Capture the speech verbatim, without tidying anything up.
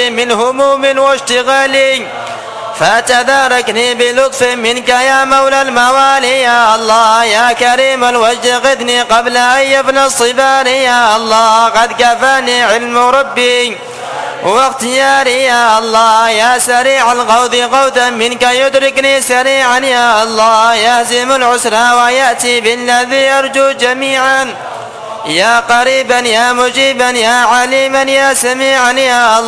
وحدي من هموم واشتغالي، فتداركني بلطف منك يا مولى الموالي. يا الله يا كريم الوجد غدني قبل أن يفنى الصبار. يا الله قد كفاني علم ربي واختياري. يا الله يا سريع الغوث غوثا منك يدركني سريعا. يا الله يهزم العسرى ويأتي بالذي يرجو جميعا. يا قريبا يا مجيبا يا عليما يا سميعا. يا الله